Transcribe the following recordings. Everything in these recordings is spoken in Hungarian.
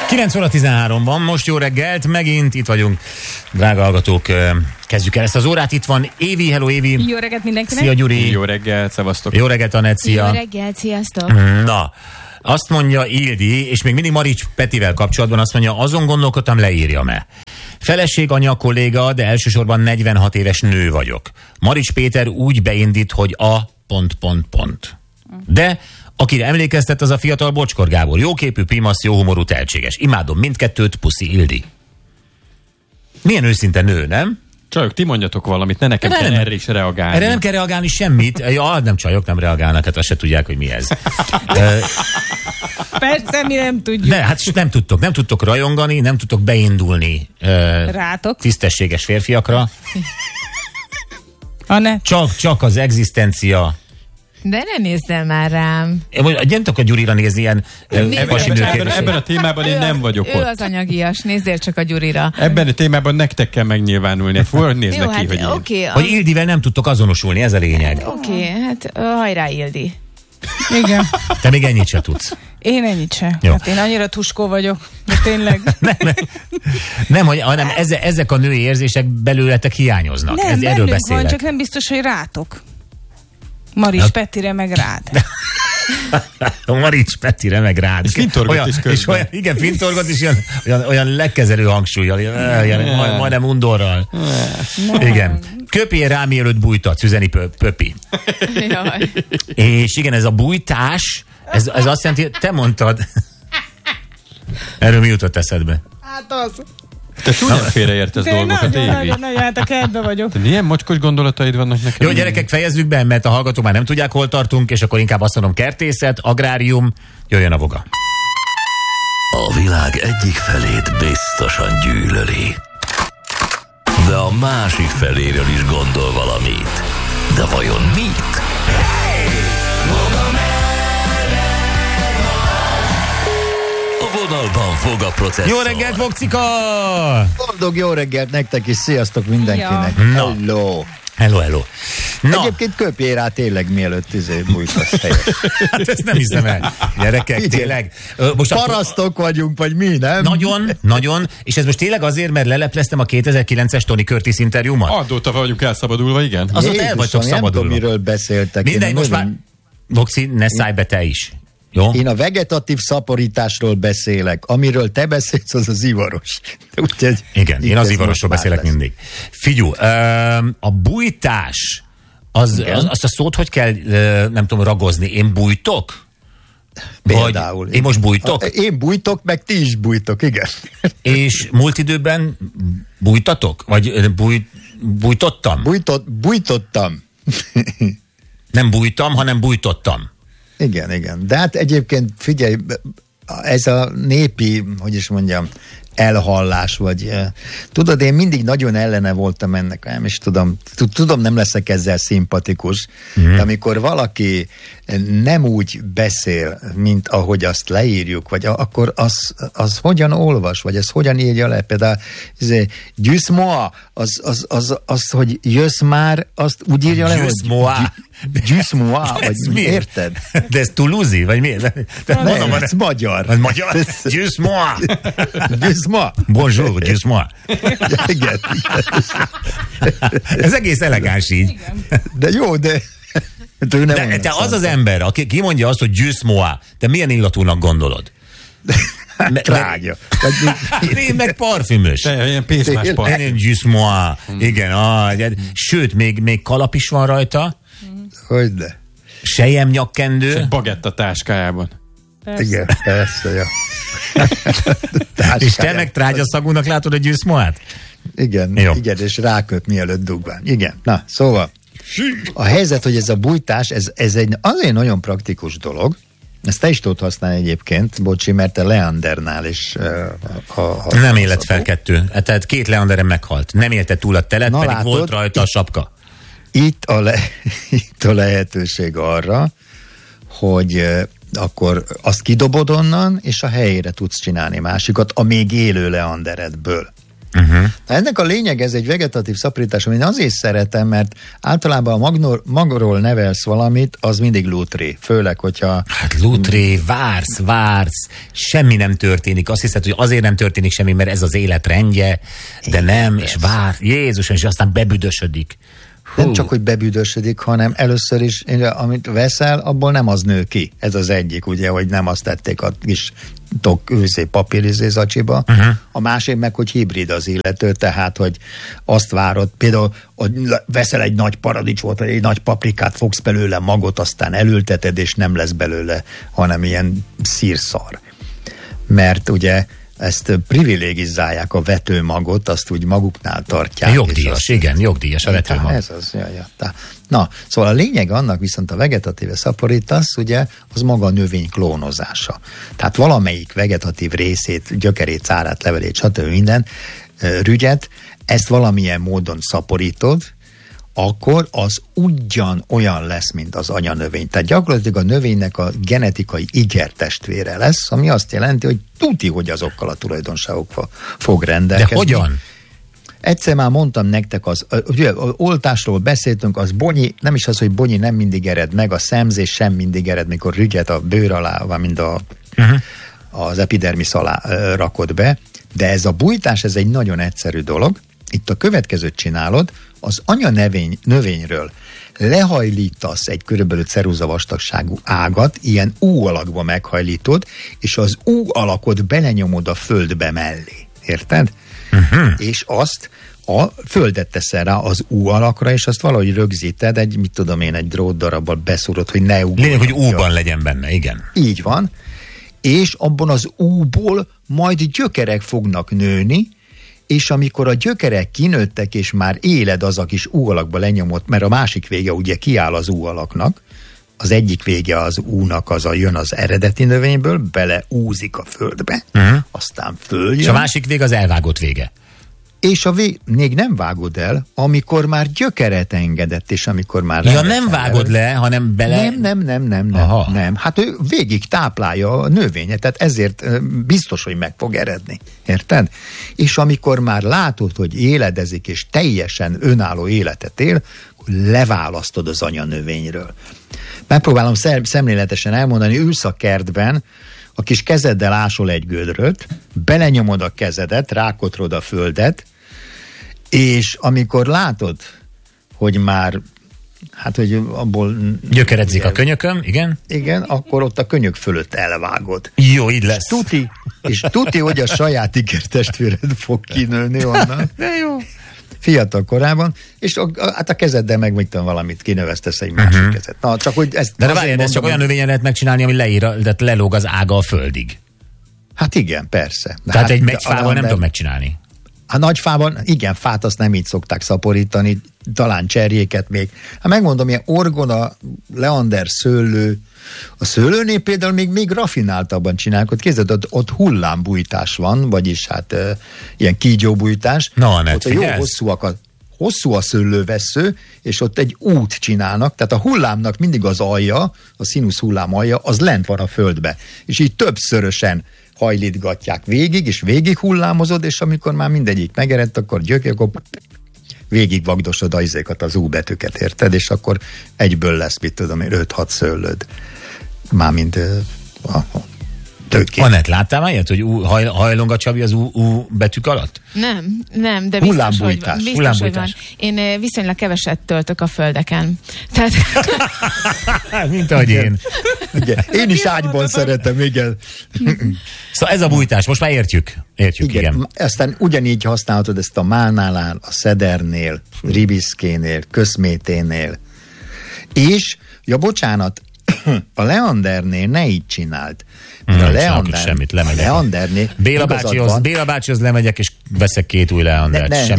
9 óra 13 van, most jó reggelt, megint itt vagyunk, drága hallgatók, kezdjük el ezt az órát, itt van Évi, hello Évi. Jó reggelt mindenkinek. Szia Gyuri. Jó reggelt, szevasztok. Jó reggelt Anett, szia. Jó reggelt, sziasztok. Na, azt mondja Ildi, és még mindig Marics Petivel kapcsolatban azt mondja, azon gondolkodtam, leírjam-e. Feleség, anya, kolléga, de elsősorban 46 éves nő vagyok. Marics Péter úgy beindít, hogy De akire emlékeztet, az a fiatal Bocskor Gábor. Jóképű, primasz, jó humorú, tehetséges. Imádom mindkettőt, puszi Ildi. Milyen őszinte nő, nem? Csajok, ti mondjatok valamit, ne nekem kell erre is reagálni. Erre nem kell reagálni semmit. Ja, nem csajok nem reagálnak, hát azt se tudják, hogy mi ez. Persze, mi nem tudjuk. De hát nem tudtok rajongani, nem tudtok beindulni rátok. Tisztességes férfiakra. Anett. Csak az egzisztencia. De ne nézzel már rám. Gyertek a Gyurira nézni ilyen ebben a témában én nem vagyok ott. Ő az anyagias, nézzél csak a Gyurira. Ebben a témában nektek kell megnyilvánulni. Hogy néznek ki, hogy okay, hogy Ildivel nem tudtok azonosulni, ez a lényeg. Oké, hát hajrá Ildi. Igen. Te még ennyit se tudsz. Én ennyit se. Jó. Hát én annyira tuskó vagyok, de tényleg. nem, hanem ezek a női érzések belőletek hiányoznak. Nem, erről bennünk beszélek. van, csak nem biztos, hogy rátok. Marics Petire meg rád. Marics Petire meg rád. És fintorgott is közben. Igen, fintorgott is olyan legkezelő hangsúlyjal, majdnem undorral. Igen. Köpjél rá, mielőtt bújtatsz, üzeni Pöpi. Jaj. És igen, ez a bújtás, ez azt jelenti, te mondtad. Erről mi jutott eszedbe? Hát az. Te csúnyán félreértesz dolgokat, Évi. Nagyon, hát a kedve vagyok. Te milyen mocskos gondolataid vannak nekem? Jó, gyerekek, fejezzük be, mert a hallgatók már nem tudják, hol tartunk, és akkor inkább azt mondom, kertészet, agrárium, jöjjön a voga. A világ egyik felét biztosan gyűlöli, de a másik feléről is gondol valamit. De vajon mit? A vonalban fog a processzor. Jó reggelt, Vokcika! Boldog jó reggelt nektek is, sziasztok mindenkinek. Ja. Hello. Hello. Na. Egyébként köpjél rá tényleg, mielőtt bújtasz helyet. Hát ezt nem hiszem el. Gyerekek, tényleg. Most parasztok vagyunk, vagy mi, nem? Nagyon. És ez most tényleg azért, mert lelepleztem a 2009-es Tony Curtis interjúmat? Adóta vagyunk elszabadulva, igen. Azóta el vagytok szabadulva. Nem tudom, miről beszéltek. Mindegy, most már... Voxi, ne szállj be te is. Jó? Én a vegetatív szaporításról beszélek. Amiről te beszélsz, az az ivaros. Úgyhogy igen, én az ivarosról beszélek mindig. Figyú, a bújtás, azt a szót hogy kell, nem tudom, ragozni? Én bújtok? Például. Vagy én most bújtok? Én bújtok, meg ti is bújtok, igen. És múlt időben bújtatok? Vagy bújtottam? Bújtottam. Nem bújtam, hanem bújtottam. Igen. De hát egyébként figyelj, ez a népi, hogy is mondjam, elhallás, vagy tudod, én mindig nagyon ellene voltam ennek, nem is tudom, nem leszek ezzel szimpatikus, de amikor valaki nem úgy beszél, mint ahogy azt leírjuk, vagy akkor az hogyan olvas, vagy ez hogyan írja le, például gyűsz moa, az, hogy jössz már, azt úgy írja le, hogy gyűsz moa, vagy érted? De ez Toulouse-i, vagy mi? Nem, ez magyar. Ez magyar? Gyűsz moa. Gyűsz moa. Bonjour, gyűsz moa. Igen. Ez egész elegáns így. De jó, de te az az ember, aki kimondja azt, hogy gyűsz moa, te milyen illatúnak gondolod? Trágya. Én meg parfümös. Ilyen pénzmás parfüm. Én gyűsz moa. Igen. Sőt, még kalap is van rajta. Hogyne. Sejem nyakkendő. Egy bagetta táskájában. Persze. Igen, persze, ja. És te meg trágyaszagúnak látod a gyűsz moát? Igen, és ráköp mielőtt dugván. Igen, na, szóval a helyzet, hogy ez a bújtás, ez egy azért nagyon praktikus dolog, ezt te is tudod használni egyébként, bocsi, mert a leandernál is nem élet fel kettő. Tehát 2 leanderen meghalt. Nem élte túl a telet, pedig látod, volt rajta a sapka. Itt a lehetőség arra, hogy akkor azt kidobod onnan, és a helyére tudsz csinálni másikat a még élő leanderedből. Na, ennek a lényeg, ez egy vegetatív szaporítás, amit azért szeretem, mert általában a magról nevelsz valamit, az mindig lútré, főleg, hogyha... Hát lútré, vársz, semmi nem történik. Azt hiszed, hogy azért nem történik semmi, mert ez az élet rendje, de nem, és vár, Jézusom, és aztán bebüdösödik. Nem csak, hogy bebüdösödik, hanem először is, amit veszel, abból nem az nő ki. Ez az egyik, ugye, hogy nem azt tették a kis papírizé-zacsiba. A másik meg, hogy hibrid az illető, tehát, hogy azt várod, például, hogy veszel egy nagy paradicsomot, vagy egy nagy paprikát, fogsz belőle magot, aztán elülteted, és nem lesz belőle, hanem ilyen szírszar. Mert ugye ezt privilegizálják a vetőmagot, azt úgy maguknál tartják. Jogdíjas a vetőmag. Ez az, Na, szóval a lényeg annak viszont a vegetatív szaporítasz, ugye, az maga a növény klónozása. Tehát valamelyik vegetatív részét, gyökerét, szárát, levelét, stb. Minden rügyet, ezt valamilyen módon szaporítod, akkor az ugyanolyan lesz, mint az anyanövény. Tehát gyakorlatilag a növénynek a genetikai igertestvére lesz, ami azt jelenti, hogy tuti, hogy azokkal a tulajdonságokkal fog rendelkezni. De hogyan? Egyszer már mondtam nektek, ugye, oltásról beszéltünk, az bonyi, nem is az, hogy bonyi nem mindig ered meg, a szemzés sem mindig ered, mikor rügyet a bőr alá, mint az epidermis alá rakod be, de ez a bújtás, ez egy nagyon egyszerű dolog. Itt a következőt csinálod, az növényről lehajlítasz egy körülbelül ceruza vastagságú ágat, ilyen U alakba meghajlítod, és az U alakot belenyomod a földbe mellé. Érted? És azt a földet teszel rá az U alakra, és azt valahogy rögzíted, egy drótdarabbal beszúrod, hogy ne ugorjon. Lényeg, hogy U-ban legyen benne, igen. Így van. És abban az U-ból majd gyökerek fognak nőni, és amikor a gyökerek kinőttek, és már éled az a kis U alakba lenyomott, mert a másik vége ugye kiáll az U alaknak, az egyik vége az U-nak jön az eredeti növényből, beleúzik a földbe, aztán följön. És a másik vége az elvágott vége. És még nem vágod el, amikor már gyökeret engedett, és amikor már... Ja, nem vágod le, hanem bele... Nem. Hát ő végig táplálja a növényet, tehát ezért biztos, hogy meg fog eredni. Érted? És amikor már látod, hogy éledezik, és teljesen önálló életet él, akkor leválasztod az anyanövényről. Megpróbálom szemléletesen elmondani, ülsz a kertben, a kis kezeddel ásol egy gödröt, belenyomod a kezedet, rákotrod a földet, és amikor látod, hogy már, hogy abból... gyökeredzik a könyököm, igen? Igen, akkor ott a könyök fölött elvágod. Jó, így lesz. És tuti, hogy a saját ikertestvéred fog kinőni onnan. De jó. Fiatal korában, és a kezeddel meg valamit kinövesztesz egy másik kezet. Na, csak hogy ezt... De várjál, ezt csak olyan növényen lehet megcsinálni, ami tehát lelóg az ága a földig. Hát igen, persze. Tehát egy fával nem tudom megcsinálni. A nagy fában, igen, fát azt nem így szokták szaporítani, talán cserjéket még. Hát megmondom, ilyen orgona, leander, szőlő. A szőlőnél például még rafináltabban csinálják, ott képzeld, ott hullámbújtás van, vagyis ilyen kígyóbújtás. Ott jó hosszú a szőlővessző, és ott egy út csinálnak, tehát a hullámnak mindig az alja, a színusz hullám alja, az lent van a földbe. És így többszörösen hajlítgatják végig, és végig hullámozod, és amikor már mindegyik megeredt, akkor akkor végig vagdosod az U betűket, érted? És akkor egyből lesz, 5-6 szőlőd. Mármint tőkén. Anett, láttál már ilyet, hogy hajlong a Csabi az U betűk alatt? Nem, de biztos, hogy van. Én viszonylag keveset töltök a földeken. Tehát... Mint ahogy én. Igen. Én is ágyban szeretem, igen. Szóval ez a bújtás, most már értjük. Igen. Aztán ugyanígy használhatod ezt a málnálál, a szedernél, ribiszkénél, köszméténél. És, bocsánat, a leandernél ne így csináld. A leandernél Béla bácsihoz lemegyek, és veszek 2 új leandert.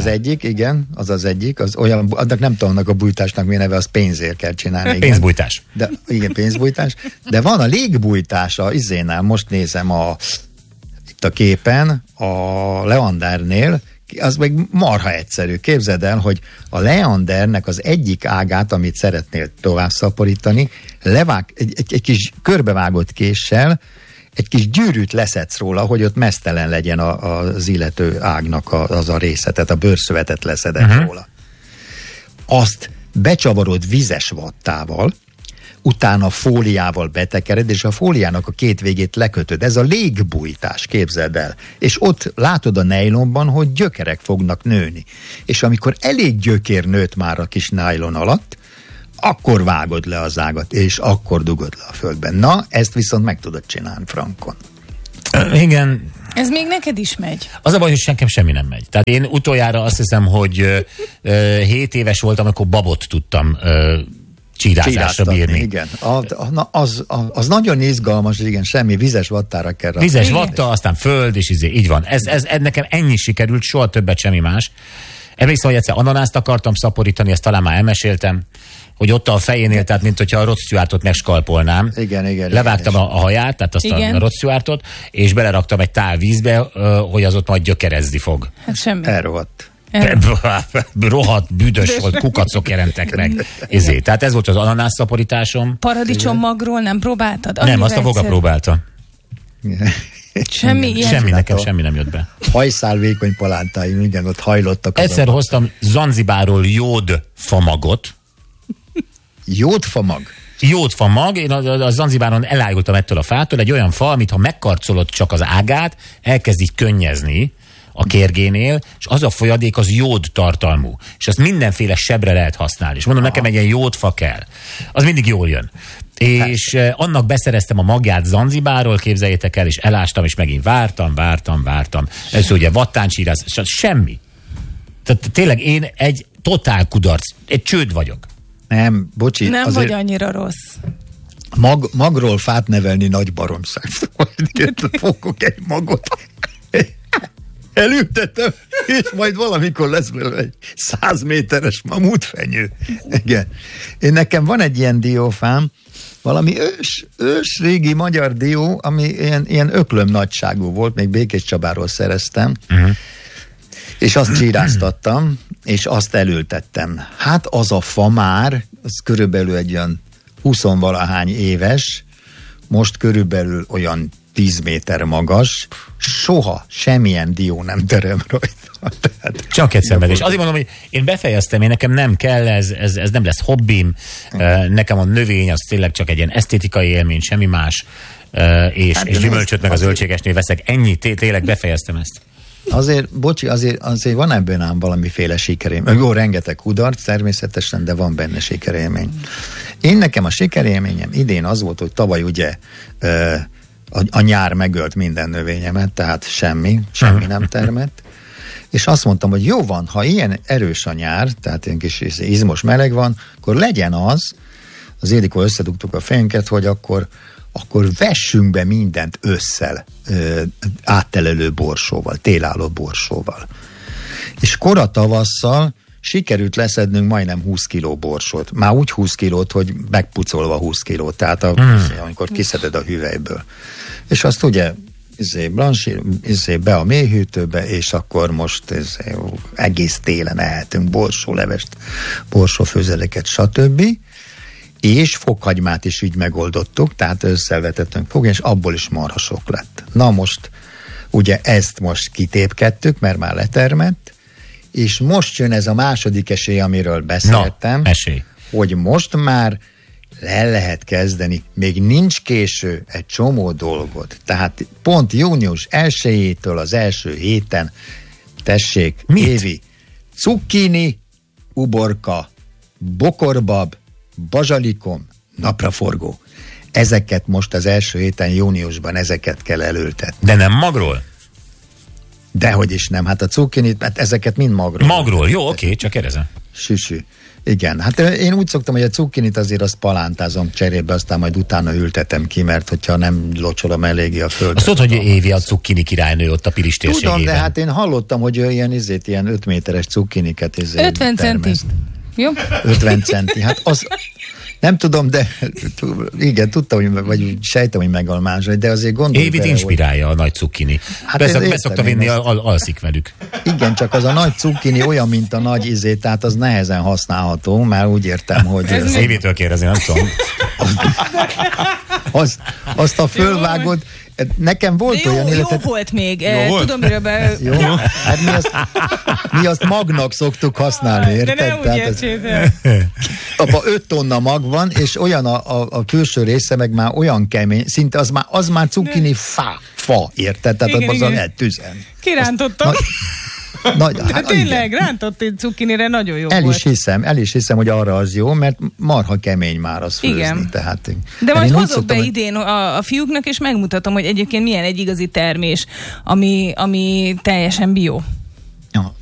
Az az egyik, az olyan, annak nem tudom, a bújtásnak mi neve, az pénzért kell csinálni. Pénzbújtás. Igen, pénzbújtás. De van a légbújtás, most nézem itt a képen, a leandernél, az meg marha egyszerű. Képzeld el, hogy a leandernek az egyik ágát, amit szeretnél tovább szaporítani, egy kis körbevágott késsel egy kis gyűrűt leszedsz róla, hogy ott meztelen legyen az illető ágnak az a része, tehát a bőrszövetet leszedett róla. Azt becsavarod vizes vattával, utána fóliával betekered, és a fóliának a két végét lekötöd. Ez a légbújtás, képzeld el. És ott látod a nejlonban, hogy gyökerek fognak nőni. És amikor elég gyökér nőtt már a kis nájlon alatt, akkor vágod le az ágat, és akkor dugod le a földben. Na, ezt viszont meg tudod csinálni frankon. Igen. Ez még neked is megy? Az a baj, hogy nekem semmi nem megy. Tehát én utoljára azt hiszem, hogy 7 éves voltam, amikor babot tudtam csírázásra bírni. Igen. Az nagyon izgalmas, igen, semmi, vizes vattára kell rakni. Vizes vatta, aztán föld, és így van. Ez nekem ennyi sikerült, soha többet semmi más. Emlékszem, hogy egyszer ananászt akartam szaporítani, ezt talán már elmeséltem, hogy ott a fejénél, tehát mint hogyha a Rod Stewartot megskalpolnám. Igen. Levágtam a haját, tehát azt a Rod Stewartot, és beleraktam egy tál vízbe, hogy az ott majd gyökerezni fog. Hát semmi. Elrohadt. Rohadt, büdös volt, kukacok jelentek meg. Tehát ez volt az ananász szaporításom. Paradicsommagról nem próbáltad? Nem, azt a Voga próbálta. Semmi nekem semmi nem jött be. Hajszál vékony palántáim, igen, ott hajlottak. Egyszer hoztam Zanzibáról jódfamagot. Jódfamag? Jódfamag, én a Zanzibáron elájultam ettől a fától, egy olyan fa, amit ha megkarcolod csak az ágát, elkezd így könnyezni a kérgénél, és az a folyadék az jód tartalmú. És azt mindenféle sebre lehet használni. És mondom, nekem egy ilyen jódfa kell. Az mindig jól jön. És annak beszereztem a magját Zanzibáról, képzeljétek el, és elástam, és megint vártam. Először ugye vattáncsírás, semmi. Tehát tényleg én egy totál kudarc, egy csőd vagyok. Nem, bocsi. Nem vagy annyira rossz. Magról fát nevelni nagy baromság. Fogok egy magot. Elültetem, és majd valamikor lesz belőle egy 100 méteres mamutfenyő. Igen. Nekem van egy ilyen diófám, valami ős régi magyar dió, ami ilyen öklöm nagyságú volt, még Békés Csabáról szereztem, és azt csíráztattam, és azt elültettem. Hát az a fa már, az körülbelül egy olyan 20-valahány éves, most körülbelül olyan 10 méter magas, soha semmilyen dió nem terem rajta. Tehát csak egy szenvedés. Azért mondom, hogy én befejeztem, én nekem nem kell, ez nem lesz hobbim, nekem a növény az tényleg csak egy ilyen esztétikai élmény, semmi más, és gyümölcsöt meg a zöldségesnél veszek. Ennyi, tényleg befejeztem ezt. Azért, bocsi, azért van ebben ám valamiféle sikerélmény. Jó, rengeteg kudarc természetesen, de van benne sikerélmény. Én nekem a sikerélményem idén az volt, hogy tavaly ugye a nyár megölt minden növényemet, tehát semmi nem termett. És azt mondtam, hogy jó van, ha ilyen erős a nyár, tehát ilyen kis izmos meleg van, akkor legyen az Édikó összedugtuk a fejünket, hogy akkor vessünk be mindent ősszel áttelelő borsóval, télálló borsóval. És kora tavasszal sikerült leszednünk majdnem 20 kiló borsót. Már úgy 20 kilót, hogy megpucolva 20 kilót, tehát amikor kiszeded a hüvelyből. És azt ugye be a mélyhűtőbe, és akkor most egész télen ehetünk borsólevest, borsófőzeleket, stb. És fokhagymát is így megoldottuk, tehát összevetettünk fogni, és abból is marha sok lett. Na most, ugye ezt most kitépkedtük, mert már letermett, és most jön ez a második esély, amiről beszéltem, hogy most már le lehet kezdeni, még nincs késő egy csomó dolgot. Tehát pont június 1-től az első héten tessék, Évi, cukkini, uborka, bokorbab, bazsalikom, napraforgó. Ezeket most az első héten júniusban ezeket kell elültetni. De nem magról? Dehogy is nem, hát a cukkinit, hát ezeket mind magról. Magról, jó, oké, csak kérdezem. Süsű. Igen, hát én úgy szoktam, hogy a cukkinit azért azt palántázom cserébe, aztán majd utána ültetem ki, mert hogyha nem locsolom eléggé a földet. Azt tudod, hogy Évi a cukkini királynő ott a Pilis térségében. Tudom, de hát én hallottam, hogy ilyen 5 méteres cukkiniket 50 centi. Jó? 50 centi, hát az... Nem tudom, de igen, tudtam, vagy sejtem, hogy megalmázsai, de azért gondolj. Évit inspirálja a nagy cukkini. Hát beszokta vinni, alszik velük. Igen, csak az a nagy cukkini olyan, mint a nagy tehát az nehezen használható, már úgy értem, hogy... Évitől kérdezni, nem tudom. Azt a fölvágod, nekem volt olyan Jó volt még. Tudom, miről Jó, hát mi azt magnak szoktuk használni, érted? De ne úgy értsétek. Abba 5 tonna mag van, és olyan a külső része meg már olyan kemény, szinte az már cukkini fa, érted? Tehát igen, az a tüzen. Kirántottam. De tényleg, rántott cukkinire nagyon jó volt. El is hiszem, hogy arra az jó, mert marha kemény már az főzni. Igen. Tehát, de majd hozok be idén a fiúknak, és megmutatom, hogy egyébként milyen egy igazi termés, ami teljesen bio. Ja.